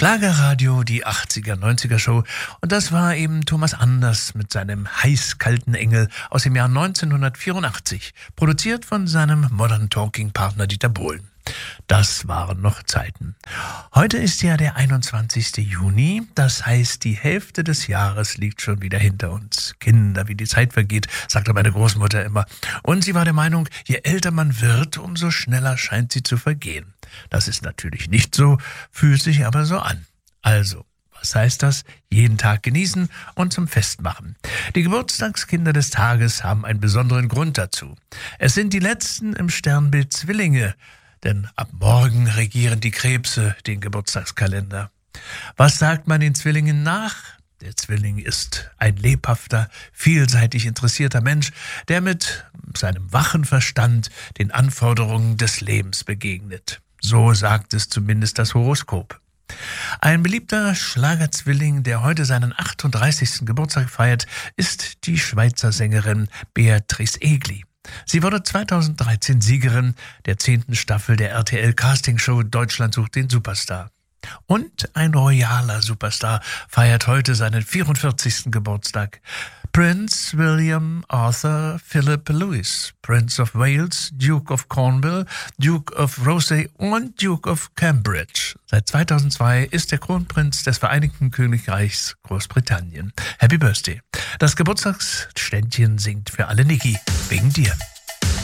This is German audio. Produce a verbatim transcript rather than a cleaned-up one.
Schlagerradio, die achtziger, neunziger Show. Und das war eben Thomas Anders mit seinem heiß-kalten Engel aus dem Jahr neunzehnhundertvierundachtzig, produziert von seinem Modern Talking-Partner Dieter Bohlen. Das waren noch Zeiten. Heute ist ja der einundzwanzigster Juni, das heißt, die Hälfte des Jahres liegt schon wieder hinter uns. Kinder, wie die Zeit vergeht, sagte meine Großmutter immer. Und sie war der Meinung, je älter man wird, umso schneller scheint sie zu vergehen. Das ist natürlich nicht so, fühlt sich aber so an. Also, was heißt das? Jeden Tag genießen und zum Fest machen. Die Geburtstagskinder des Tages haben einen besonderen Grund dazu. Es sind die letzten im Sternbild Zwillinge, denn ab morgen regieren die Krebse den Geburtstagskalender. Was sagt man den Zwillingen nach? Der Zwilling ist ein lebhafter, vielseitig interessierter Mensch, der mit seinem wachen Verstand den Anforderungen des Lebens begegnet. So sagt es zumindest das Horoskop. Ein beliebter Schlagerzwilling, der heute seinen achtunddreißigsten Geburtstag feiert, ist die Schweizer Sängerin Beatrice Egli. Sie wurde zweitausenddreizehn Siegerin der zehnten Staffel der R T L-Castingshow Deutschland sucht den Superstar. Und ein royaler Superstar feiert heute seinen vierundvierzigsten Geburtstag. Prince William Arthur Philip Louis, Prince of Wales, Duke of Cornwall, Duke of Rothesay und Duke of Cambridge. Seit zweitausendzwei ist der Kronprinz des Vereinigten Königreichs Großbritannien. Happy Birthday. Das Geburtstagsständchen singt für alle Niki, wegen dir.